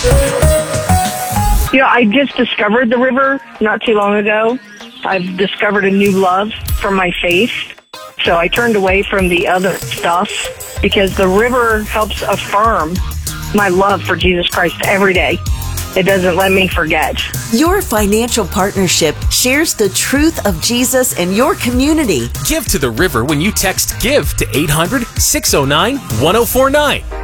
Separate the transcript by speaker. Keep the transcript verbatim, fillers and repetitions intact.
Speaker 1: You know, I just discovered the river not too long ago. I've discovered a new love for my faith. So I turned away from the other stuff because the river helps affirm my love for Jesus Christ every day. It doesn't let me forget.
Speaker 2: Your financial partnership shares the truth of Jesus in your community.
Speaker 3: Give to the river when you text GIVE to eight hundred, six oh nine, one oh four nine.